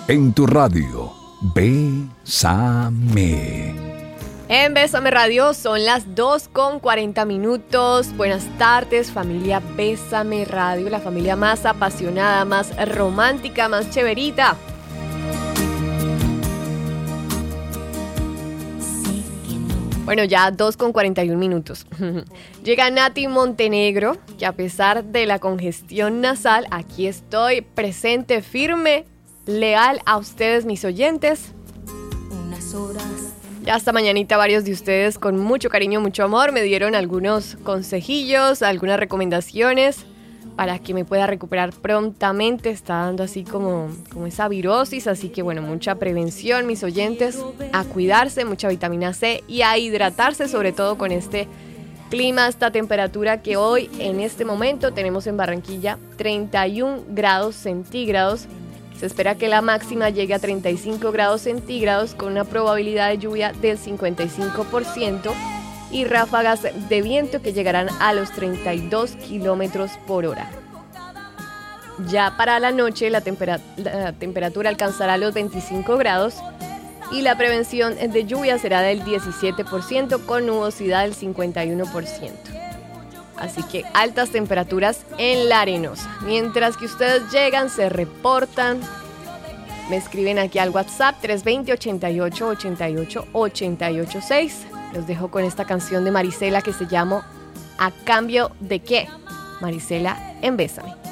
En tu radio, Bésame. En Bésame Radio son las 2:40. Buenas tardes, familia Bésame Radio, la familia más apasionada, más romántica, más chéverita. Bueno, ya 2:41. Llega Nati Montenegro, que a pesar de la congestión nasal, aquí estoy presente, firme, leal a ustedes, mis oyentes. Ya hasta mañanita varios de ustedes con mucho cariño, mucho amor me dieron algunos consejillos, algunas recomendaciones para que me pueda recuperar prontamente. Está dando así como esa virosis, así que bueno, mucha prevención, mis oyentes, a cuidarse, mucha vitamina C y a hidratarse, sobre todo con este clima, esta temperatura que hoy en este momento tenemos en Barranquilla, 31 grados centígrados. Se espera que la máxima llegue a 35 grados centígrados con una probabilidad de lluvia del 55% y ráfagas de viento que llegarán a los 32 kilómetros por hora. Ya para la noche la temperatura alcanzará los 25 grados y la prevención de lluvia será del 17% con nubosidad del 51%. Así que altas temperaturas en la Arenosa. Mientras que ustedes llegan, se reportan, me escriben aquí al WhatsApp 320-88-88-886. Los dejo con esta canción de Marisela que se llama ¿A cambio de qué? Marisela en Bésame.